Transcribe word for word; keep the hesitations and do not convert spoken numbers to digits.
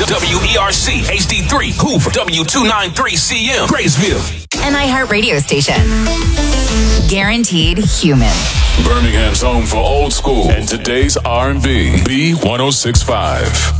W E R C H D three Hoover, W two ninety-three C M Graysville. An iHeartRadio station. Guaranteed human. Birmingham's home for old school and today's R and B. B one oh six point five.